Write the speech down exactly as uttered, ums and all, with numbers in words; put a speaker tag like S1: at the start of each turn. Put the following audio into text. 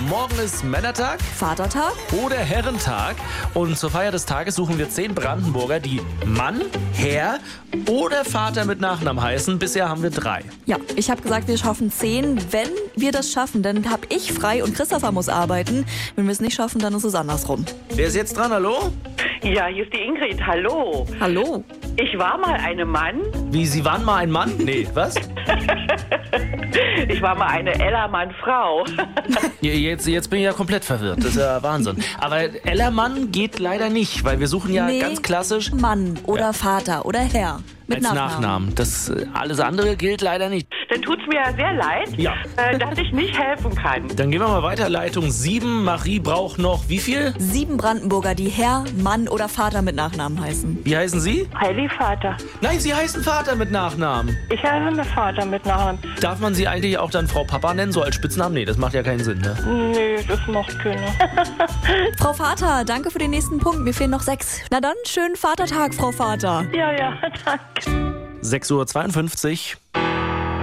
S1: Morgen ist Männertag
S2: Vatertag?
S1: oder Herrentag. Und zur Feier des Tages suchen wir zehn Brandenburger, die Mann, Herr oder Vater mit Nachnamen heißen. Bisher haben wir drei.
S2: Ja, ich habe gesagt, wir schaffen zehn, wenn wir das schaffen. Dann habe ich frei und Christopher muss arbeiten. Wenn wir es nicht schaffen, dann ist es andersrum.
S1: Wer ist jetzt dran? Hallo?
S3: Ja, hier ist die Ingrid. Hallo.
S2: Hallo?
S3: Ich war mal eine Mann.
S1: Wie, Sie waren mal ein Mann? Nee, was?
S3: Ich war mal eine Ellermann-Frau.
S1: Jetzt, jetzt bin ich ja komplett verwirrt. Das ist ja Wahnsinn. Aber Ellermann geht leider nicht, weil wir suchen ja
S2: Nee.
S1: ganz klassisch
S2: Mann oder
S1: Ja.
S2: Vater oder Herr. Mit
S1: als
S2: Nachnamen.
S1: Nachnamen. Das äh, alles andere gilt leider nicht.
S3: Dann tut's mir ja sehr leid,
S1: Ja.
S3: äh, dass ich nicht helfen kann.
S1: Dann gehen wir mal weiter. Leitung sieben. Marie braucht noch wie viel?
S2: Sieben Brandenburger, die Herr, Mann oder Vater mit Nachnamen heißen.
S1: Wie heißen Sie?
S4: Heili Vater.
S1: Nein, Sie heißen Vater mit Nachnamen.
S4: Ich heiße mit Vater mit Nachnamen.
S1: Darf man Sie eigentlich auch dann Frau Papa nennen, so als Spitznamen? Nee, das macht ja keinen Sinn, ne?
S4: Nee, das macht keiner.
S2: Frau Vater, danke für den nächsten Punkt. Mir fehlen noch sechs. Na dann, schönen Vatertag, Frau Vater.
S4: Ja, ja, danke.
S1: sechs Uhr zweiundfünfzig.